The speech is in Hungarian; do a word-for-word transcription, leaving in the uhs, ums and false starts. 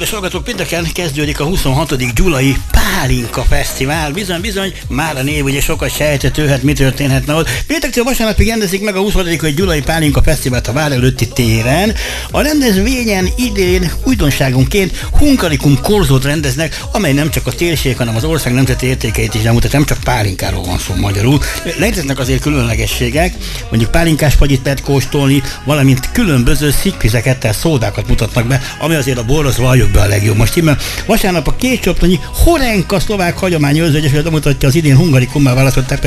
Kedves hallgatók, pénteken kezdődik a huszonhatodik Gyulai Pálinka Fesztivál. Bizony, bizony, már a név ugye sokat sejtető, hát mi történhetne ott. Péntektől vasárnapig rendezik meg a huszonhatodik Gyulai Pálinka Fesztivált a vár előtti téren. A rendezvényen idén újdonságunként Hungarikum korzót rendeznek, amely nem csak a térség, hanem az ország nemzeti értékeit is bemutat, nem csak pálinkáról van szó magyarul. Léteznek azért különlegességek, mondjuk pálinkás fagyit lehet kóstolni, valamint különböző szikvizeket, szódákat mutatnak be, ami azért a borhoz valljuk be a legjobb. Most innen vasárnap a Kétcsoptanyi Horenka szlovák hagyományőrző egyesület bemutatja az idén Hungarikummal választott